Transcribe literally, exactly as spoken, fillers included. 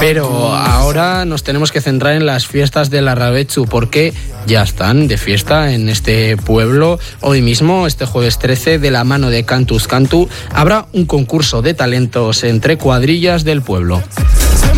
Pero ahora nos tenemos que centrar en las fiestas de Larrabetzu, porque ya están de fiesta en este pueblo. Hoy mismo, este jueves trece, de la mano de Cantuz Cantu, habrá un concurso de talentos entre cuadrillas del pueblo.